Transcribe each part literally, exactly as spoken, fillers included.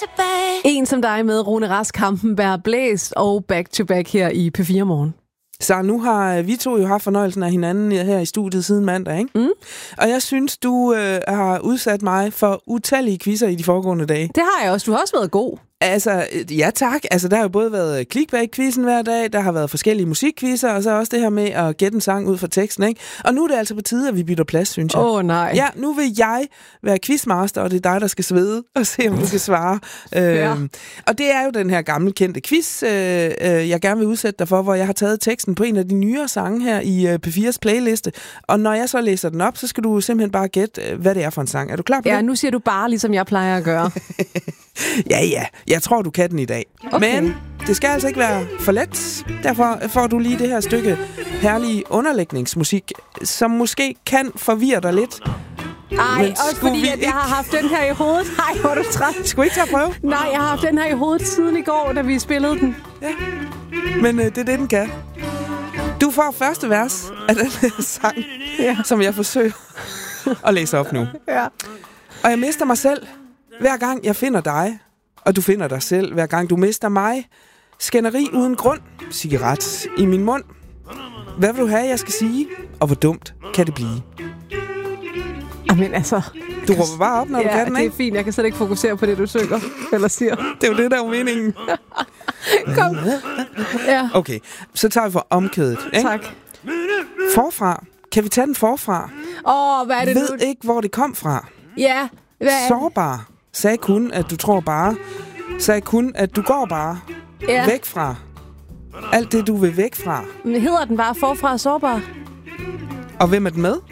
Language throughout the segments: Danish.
tilbage. En som dig med Rune Rask, Hampenberg, Blæst og Back to Back her i P fire Morgen. Så nu har vi to jo haft fornøjelsen af hinanden her i studiet siden mandag, ikke? Mm. Og jeg synes, du øh, har udsat mig for utallige quizzer i de foregående dage. Det har jeg også. Du har også været god. Altså, ja tak. Altså, der har jo både været clickbait-quizzen hver dag, der har været forskellige musikquizzer, og så også det her med at gætte en sang ud fra teksten, ikke? Og nu er det altså på tide, at vi bytter plads, synes jeg. Åh, oh, nej. Ja, nu vil jeg være quizmaster, og det er dig, der skal svede og se, om du kan svare. Ja. øhm, og det er jo den her gamle kendte quiz, øh, øh, jeg gerne vil udsætte dig for, hvor jeg har taget teksten på en af de nyere sange her i øh, P fires playliste. Og når jeg så læser den op, så skal du simpelthen bare gætte, øh, hvad det er for en sang. Er du klar på ja, det? Ja, nu siger du bare, ligesom jeg plejer at gøre. ja, ja. Jeg tror, du kan den i dag. Okay. Men det skal altså ikke være for let. Derfor får du lige det her stykke herlige underlægningsmusik, som måske kan forvirre dig lidt. Ej, også fordi, at jeg har haft den her i hovedet. Nej, hvor er du træt. Skulle vi ikke tage at prøve? Nej, jeg har haft den her i hovedet siden i går, da vi spillede den. Ja, men øh, det er det, den kan. Du får første vers af den her sang, ja. Som jeg forsøger at læse op nu. Ja. Og jeg mister mig selv, hver gang jeg finder dig. Og du finder dig selv, hver gang du mister mig. Skænderi uden grund. Cigaret i min mund. Hvad vil du have, jeg skal sige? Og hvor dumt kan det blive? Jamen altså... Du råber bare op, når ja, du kan den, ikke? det er fint. Jeg kan slet ikke fokusere på det, du synger eller siger. Det er jo det, der er meningen. Kom. Ja. Okay, så tager vi for omkædet, ikke? Tak. Forfra. Kan vi tage den forfra? Åh, oh, hvad er det Ved nu? ikke, hvor det kom fra. Ja. Hvad er... Sårbar. Sagde kun, at du tror bare. Sagde kun, at du går bare. Ja. Væk fra. Alt det, du vil væk fra. Men hedder den bare Forfra og Sårbar? Og hvem er den med?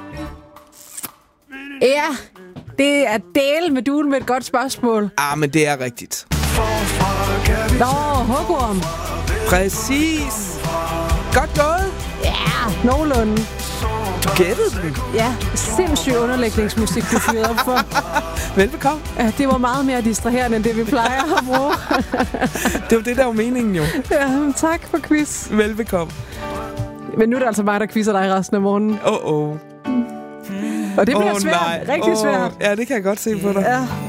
Ja, det er del med duen med et godt spørgsmål. Ah, men det er rigtigt. Nå, hugorm. Præcis. Godt gået. Ja, nogenlunde. Du gættede den. Ja, sindssyg underlægningsmusik, du fyrede op for. Velbekomme. Ja, det var meget mere distraherende, end det vi plejer at bruge. Det var det, der var meningen jo. Ja, tak for quiz. Velbekomme. Men nu er det altså mig, der quizzer dig resten af morgenen. Åh, oh, åh. Oh. Og det bliver oh, svært. Nej. Rigtig svært. Oh, ja, det kan jeg godt se på dig. Ja.